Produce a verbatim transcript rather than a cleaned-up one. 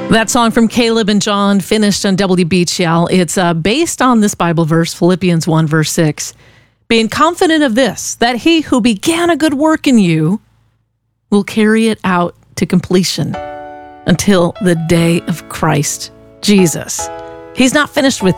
That song from Caleb and John finished on W B H L. It's uh, based on this Bible verse, Philippians one, verse six. Being confident of this, that he who began a good work in you will carry it out to completion until the day of Christ Jesus. He's not finished with